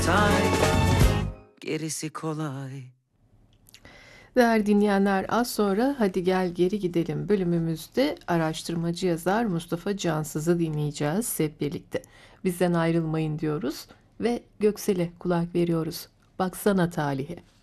Gerisi kolay. Değerli dinleyenler, az sonra Hadi Gel Geri Gidelim bölümümüzde araştırmacı yazar Mustafa Cansız'ı dinleyeceğiz hep birlikte. Bizden ayrılmayın diyoruz ve Göksel'e kulak veriyoruz. Baksana talihe.